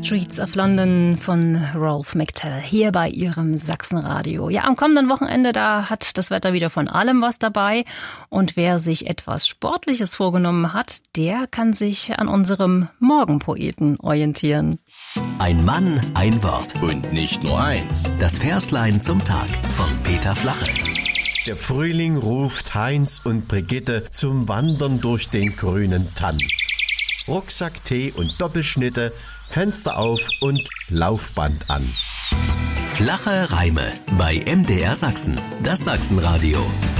Streets of London von Ralph McTell hier bei Ihrem Sachsenradio. Ja, am kommenden Wochenende, da hat das Wetter wieder von allem was dabei. Und wer sich etwas Sportliches vorgenommen hat, der kann sich an unserem Morgenpoeten orientieren. Ein Mann, ein Wort. Und nicht nur eins. Das Verslein zum Tag von Peter Flache. Der Frühling ruft Heinz und Brigitte zum Wandern durch den grünen Tann. Rucksack, Tee und Doppelschnitte, Fenster auf und Laufband an. Flache Reime bei MDR Sachsen, das Sachsenradio.